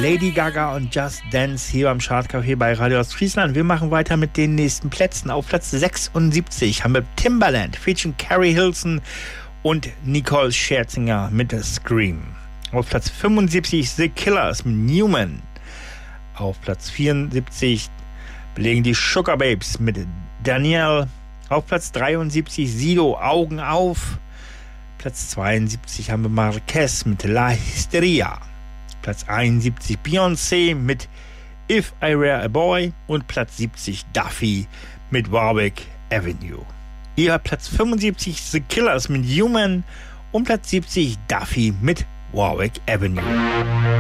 Lady Gaga und Just Dance hier beim Chartcafé bei Radio Ostfriesland. Wir machen weiter mit den nächsten Plätzen. Auf Platz 76 haben wir Timbaland, featuring Carrie Hilson und Nicole Scherzinger mit Scream. Auf Platz 75 The Killers mit Newman. Auf Platz 74 belegen die Sugar Babes mit Danielle. Auf Platz 73 Sido, Augen auf. Platz 72 haben wir Marquez mit La Hysteria. Platz 71 Beyoncé mit If I Were a Boy und Platz 70 Duffy mit Warwick Avenue. Ihr Platz 75 The Killers mit Human und Platz 70 Duffy mit Warwick Avenue.